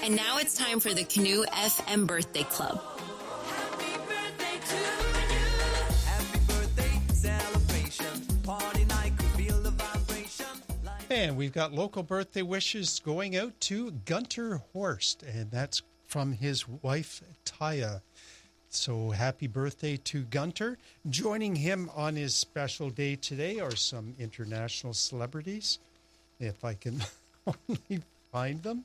And now it's time for the Canoe FM Birthday Club. Happy birthday to you. Happy birthday celebration. Party night, could feel the vibration. And we've got local birthday wishes going out to Gunter Horst, and that's from his wife, Taya. So happy birthday to Gunter. Joining him on his special day today are some international celebrities, if I can only find them.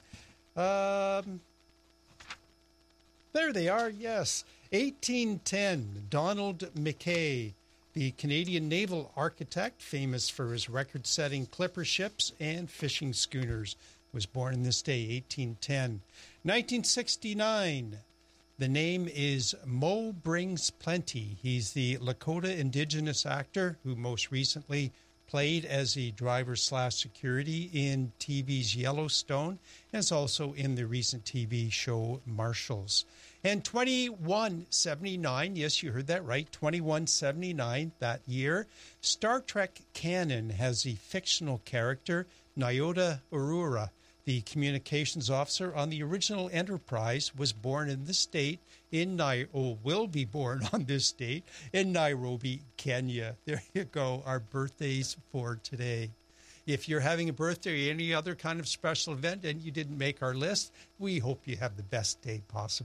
There they are, yes. 1810, Donald McKay, the Canadian naval architect, famous for his record-setting clipper ships and fishing schooners, was born in this day, 1810. 1969, the name is Mo Brings Plenty. He's the Lakota Indigenous actor who most recently played as a driver/security in TV's Yellowstone, and is also in the recent TV show Marshals. And 2179, yes, you heard that right, 2179, that year, Star Trek canon has a fictional character, Nyota Aurora. The communications officer on the original Enterprise was born in this state will be born on this date in Nairobi, Kenya. There you go, our birthdays for today. If you're having a birthday or any other kind of special event and you didn't make our list, we hope you have the best day possible.